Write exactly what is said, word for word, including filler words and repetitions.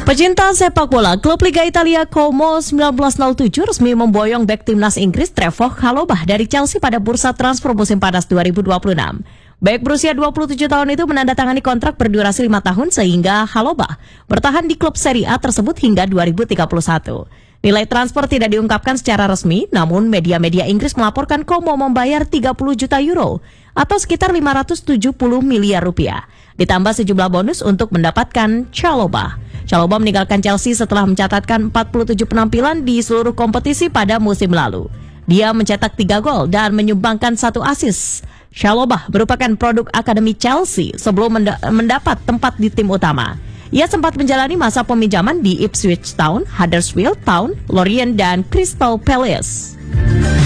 Pecinta sepak bola, klub Liga Italia Como seribu sembilan ratus tujuh resmi memboyong bek timnas Inggris Trevoh Chalobah dari Chelsea pada bursa transfer musim panas dua ribu dua puluh enam. Bek berusia dua puluh tujuh tahun itu menandatangani kontrak berdurasi lima tahun sehingga Chalobah bertahan di klub Serie A tersebut hingga dua ribu tiga puluh satu. Nilai transfer tidak diungkapkan secara resmi, namun media-media Inggris melaporkan Como membayar tiga puluh juta euro atau sekitar lima ratus tujuh puluh miliar rupiah. Ditambah sejumlah bonus untuk mendapatkan Chalobah. Chalobah meninggalkan Chelsea setelah mencatatkan empat puluh tujuh penampilan di seluruh kompetisi pada musim lalu. Dia mencetak tiga gol dan menyumbangkan satu assist. Chalobah merupakan produk akademi Chelsea sebelum menda- mendapat tempat di tim utama. Ia sempat menjalani masa peminjaman di Ipswich Town, Huddersfield Town, Lorient, dan Crystal Palace.